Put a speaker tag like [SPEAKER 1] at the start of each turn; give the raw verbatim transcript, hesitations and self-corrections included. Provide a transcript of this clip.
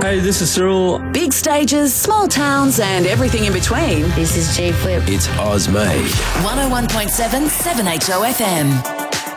[SPEAKER 1] Hey, this is Cyril.
[SPEAKER 2] Big stages, small towns, and everything in between.
[SPEAKER 3] This is Jay Flip.
[SPEAKER 4] It's Oz Made.
[SPEAKER 2] one oh one point seven, seven H O F M.